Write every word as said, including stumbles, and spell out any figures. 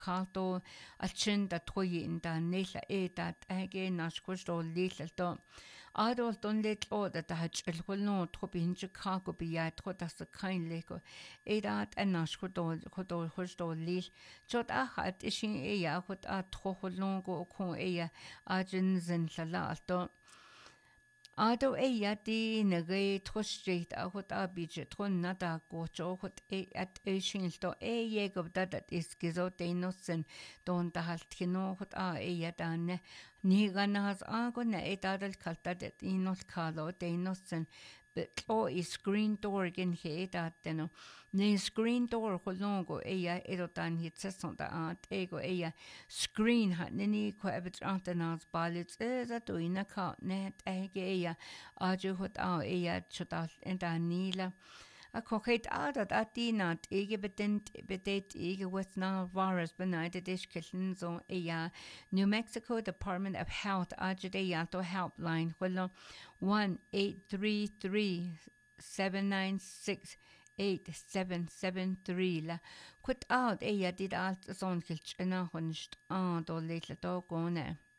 Carto Achinda Toyin da Nela E that again Nashqusto Little Adol Don Let Or that the Hatch El Hulno Tropi in Chicago be at what as the kind lego Edat and Nashqudo Hodo Husto Lil Jot Ahat Ishin Ea what a Troholongo Con Ea Agins and Salato Ado Ea di Nege Trostreet a what a beach Tron Nada Gocho what E at Ashin to E Yeg of that is Gizotenos and Don Tahaltino what a Ea dane Niganas Agona Edadal Caltadet Inos Carlo Denos and but oh is screen door again here that no ne screen door holongo ea edotan hits on the art ego ea screen hat nini quabit antenas balits is a doina cat net ege aju hot a ea chotal and anila a cocket out at dinat ege betent bedet ege with now virus benighted ish kitchen so ea New Mexico Department of Health ajudayato helpline willow one eight three three seven nine six eight seven seven three la quit out ea did alt zon kilchena hunst ah do little dogone